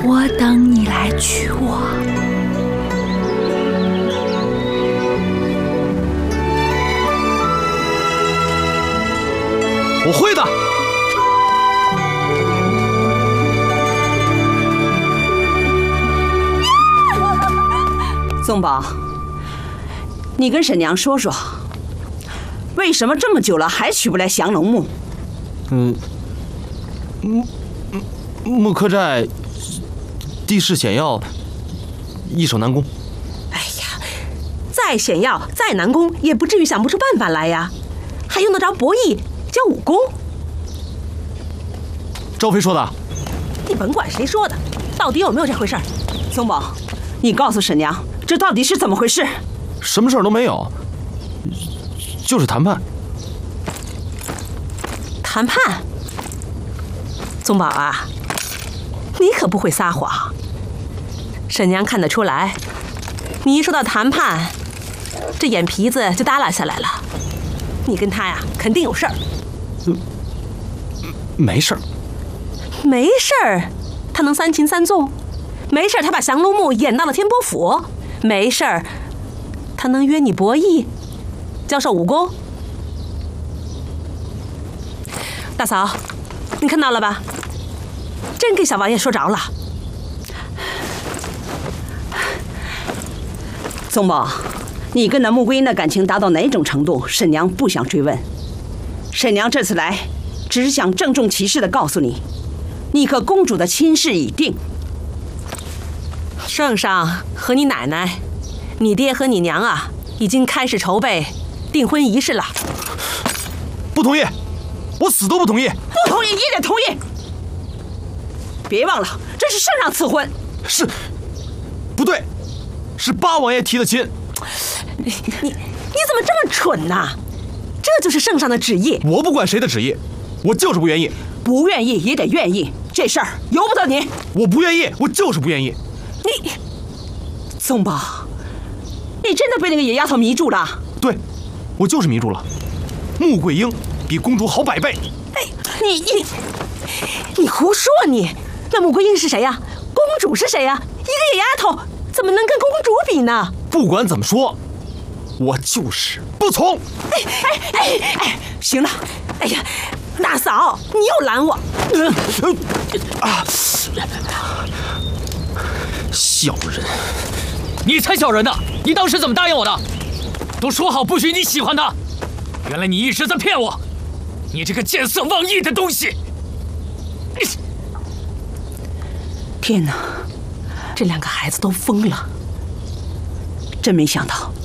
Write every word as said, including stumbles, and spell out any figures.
我等你来娶我。 我会的。 宗宝，你跟沈娘说说，为什么这么久了还取不来降龙木？ 嗯，木木克寨地势险要，易守难攻。 哎呀，再险要再难攻，也不至于想不出办法来呀，还用得着博弈教武功？ 赵飞说的。 你甭管谁说的，到底有没有这回事？ 宗宝，你告诉沈娘，这到底是怎么回事？ 什么事儿都没有，就是谈判。 谈判？宗宝啊，你可不会撒谎。沈娘看得出来，你一说到谈判，这眼皮子就耷拉下来了。你跟他呀，肯定有事儿。 嗯，没事儿。 没事儿，他能三擒三纵？没事儿，他把降龙木演到了天波府？没事儿，他能约你博弈，教授武功？大嫂，你看到了吧？真给小王爷说着了。 宗宝，你跟那穆桂英的感情达到哪种程度，沈娘不想追问。沈娘这次来，只是想郑重其事地告诉你，你和公主的亲事已定。 圣上和你奶奶、你爹和你娘啊，已经开始筹备订婚仪式了。 不同意，我死都不同意。 不同意也得同意。别忘了，这是圣上赐婚。 是，不对，是八王爷提的亲。 你你你怎么这么蠢呢？这就是圣上的旨意。 我不管谁的旨意，我就是不愿意。 不愿意也得愿意，这事儿由不得你。 我不愿意，我就是不愿意。 你，宗宝，你真的被那个野丫头迷住了？ 对，我就是迷住了。穆桂英比公主好百倍。 哎，你你你胡说你！那穆桂英是谁呀？公主是谁呀？一个野丫头怎么能跟公主比呢？ 不管怎么说，我就是不从。 哎哎哎哎，行了，哎呀，大嫂，你又拦我。 嗯啊！小人， 你才小人呢！你当时怎么答应我的？都说好不许你喜欢他，原来你一直在骗我！你这个见色忘义的东西！ 天哪， 这两个孩子都疯了！ 真没想到，